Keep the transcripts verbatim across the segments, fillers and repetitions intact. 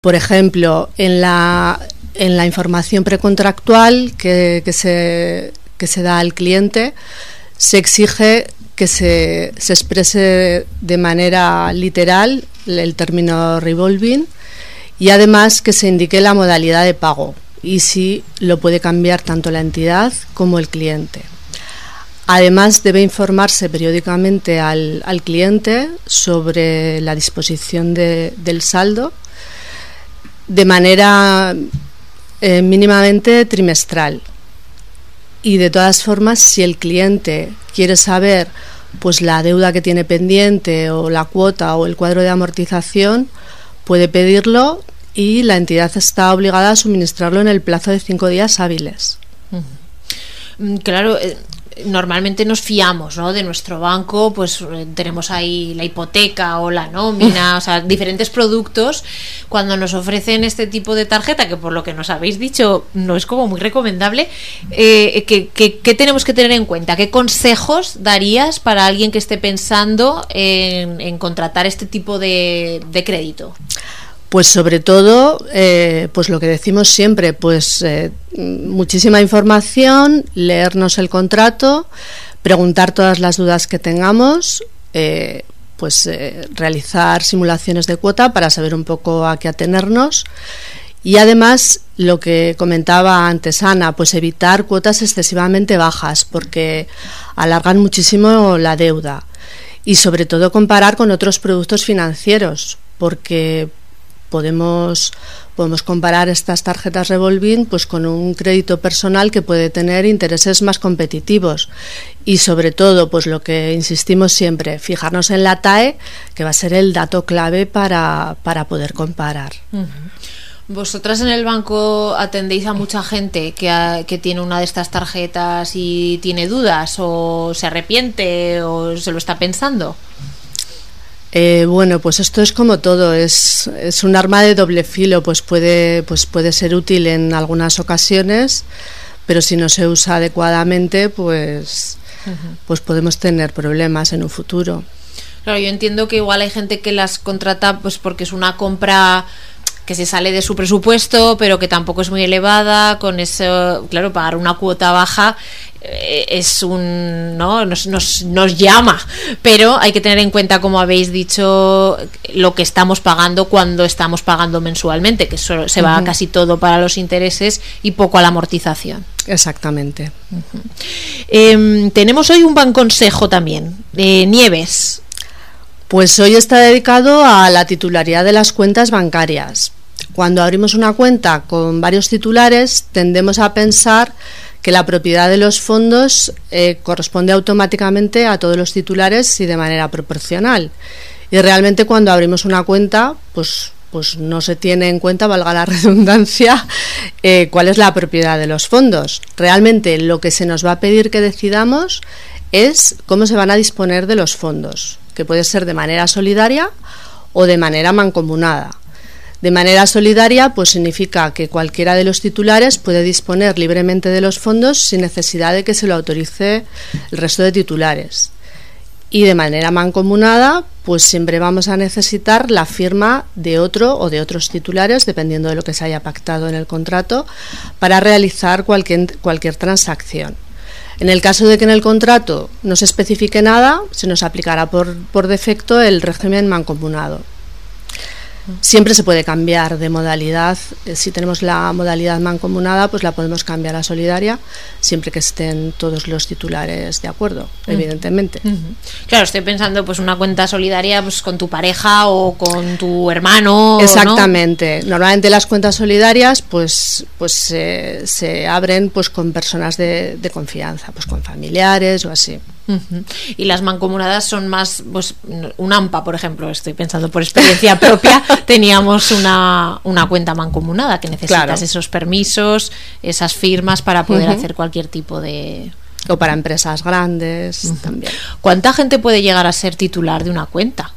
Por ejemplo, en la, en la información precontractual que, que, se, que se da al cliente, se exige que se, se exprese de manera literal el término revolving y además que se indique la modalidad de pago y si lo puede cambiar tanto la entidad como el cliente. Además, debe informarse periódicamente al, al cliente sobre la disposición de, del saldo de manera eh, mínimamente trimestral. Y de todas formas, si el cliente quiere saber pues la deuda que tiene pendiente o la cuota o el cuadro de amortización, puede pedirlo y la entidad está obligada a suministrarlo en el plazo de cinco días hábiles. Claro, eh, normalmente nos fiamos, ¿no?, de nuestro banco, pues eh, tenemos ahí la hipoteca o la nómina, o sea, diferentes productos. Cuando nos ofrecen este tipo de tarjeta, que por lo que nos habéis dicho no es como muy recomendable, eh, ¿qué, qué, qué tenemos que tener en cuenta? ¿Qué consejos darías para alguien que esté pensando en, en contratar este tipo de, de crédito? Pues sobre todo, eh, pues lo que decimos siempre, pues eh, muchísima información, leernos el contrato, preguntar todas las dudas que tengamos, eh, pues eh, realizar simulaciones de cuota para saber un poco a qué atenernos y además lo que comentaba antes Ana, pues evitar cuotas excesivamente bajas porque alargan muchísimo la deuda y sobre todo comparar con otros productos financieros porque Podemos, podemos comparar estas tarjetas revolving pues con un crédito personal que puede tener intereses más competitivos y sobre todo pues lo que insistimos siempre, fijarnos en la T A E, que va a ser el dato clave para, para poder comparar. Uh-huh. ¿Vosotras en el banco atendéis a mucha gente que, ha, que tiene una de estas tarjetas y tiene dudas o se arrepiente o se lo está pensando? Eh, bueno, pues esto es como todo, es, es un arma de doble filo, pues puede, pues puede ser útil en algunas ocasiones, pero si no se usa adecuadamente, pues, uh-huh. pues podemos tener problemas en un futuro. Claro, yo entiendo que igual hay gente que las contrata pues porque es una compra que se sale de su presupuesto, pero que tampoco es muy elevada, con eso, claro, pagar una cuota baja eh, es un, ¿no? Nos, nos, nos llama, pero hay que tener en cuenta, como habéis dicho, lo que estamos pagando cuando estamos pagando mensualmente, que eso se va uh-huh. casi todo para los intereses y poco a la amortización. Exactamente. Uh-huh. Eh, tenemos hoy un buen consejo también, eh, Nieves. Pues hoy está dedicado a la titularidad de las cuentas bancarias. Cuando abrimos una cuenta con varios titulares, tendemos a pensar que la propiedad de los fondos eh, corresponde automáticamente a todos los titulares y de manera proporcional. Y realmente cuando abrimos una cuenta, pues, pues no se tiene en cuenta, valga la redundancia, eh, cuál es la propiedad de los fondos. Realmente lo que se nos va a pedir que decidamos es cómo se van a disponer de los fondos, que puede ser de manera solidaria o de manera mancomunada. De manera solidaria, pues significa que cualquiera de los titulares puede disponer libremente de los fondos sin necesidad de que se lo autorice el resto de titulares. Y de manera mancomunada, pues siempre vamos a necesitar la firma de otro o de otros titulares, dependiendo de lo que se haya pactado en el contrato, para realizar cualquier, cualquier transacción. En el caso de que en el contrato no se especifique nada, se nos aplicará por, por defecto el régimen mancomunado. Siempre se puede cambiar de modalidad. Si tenemos la modalidad mancomunada, pues la podemos cambiar a solidaria, siempre que estén todos los titulares de acuerdo, uh-huh. evidentemente. Uh-huh. Claro, estoy pensando pues una cuenta solidaria pues con tu pareja o con tu hermano. Exactamente. ¿No? Normalmente las cuentas solidarias pues pues eh, se abren pues con personas de, de confianza, pues con familiares o así. Uh-huh. Y las mancomunadas son más, pues un AMPA, por ejemplo, estoy pensando por experiencia propia, teníamos una, una cuenta mancomunada que necesitas claro. esos permisos, esas firmas para poder uh-huh. hacer cualquier tipo de... O para empresas grandes uh-huh. también. ¿Cuánta gente puede llegar a ser titular de una cuenta?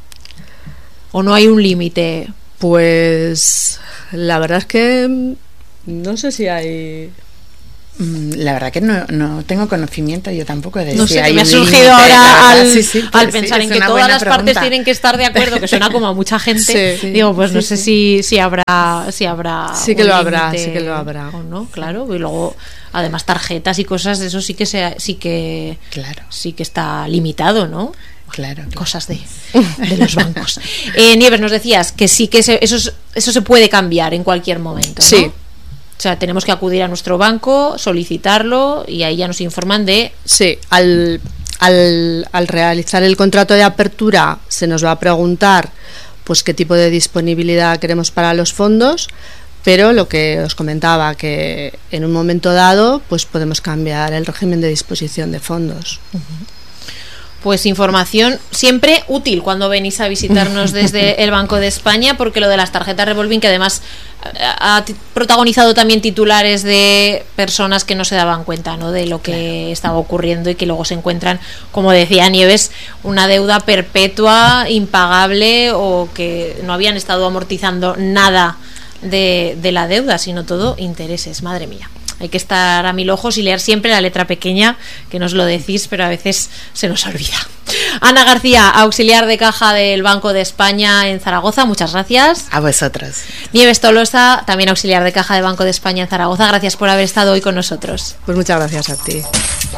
¿O no hay un límite? Pues la verdad es que no sé si hay... La verdad que no, no tengo conocimiento yo tampoco de no si sé, hay me ha un surgido límite, ahora al, sí, sí, al sí, pensar sí, en que todas las pregunta. partes tienen que estar de acuerdo, que suena como a mucha gente. Sí, Digo, pues sí, no sí. sé si, si habrá si habrá sí que un lo habrá, límite sí que lo habrá. o no, claro, y luego además tarjetas y cosas de eso sí que se, sí que Claro. sí que está limitado, ¿no? Claro, claro. Cosas de, de los bancos. Eh, Nieves, nos decías que sí que se, eso, eso se puede cambiar en cualquier momento, ¿no? Sí. O sea, tenemos que acudir a nuestro banco, solicitarlo y ahí ya nos informan de... Sí, al, al, al realizar el contrato de apertura se nos va a preguntar pues qué tipo de disponibilidad queremos para los fondos, pero lo que os comentaba, que en un momento dado pues podemos cambiar el régimen de disposición de fondos. Uh-huh. Pues información siempre útil cuando venís a visitarnos desde el Banco de España, porque lo de las tarjetas revolving, que además ha protagonizado también titulares de personas que no se daban cuenta, ¿no?, de lo que claro. estaba ocurriendo y que luego se encuentran, como decía Nieves, una deuda perpetua, impagable, o que no habían estado amortizando nada de, de la deuda, sino todo intereses. Madre mía. Hay que estar a mil ojos y leer siempre la letra pequeña, que nos lo decís, pero a veces se nos olvida. Ana García, auxiliar de caja del Banco de España en Zaragoza, muchas gracias. A vosotros. Nieves Tolosa, también auxiliar de caja del Banco de España en Zaragoza, gracias por haber estado hoy con nosotros. Pues muchas gracias a ti.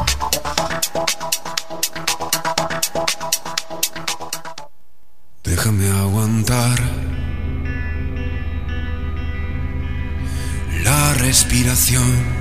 Déjame aguantar la respiración.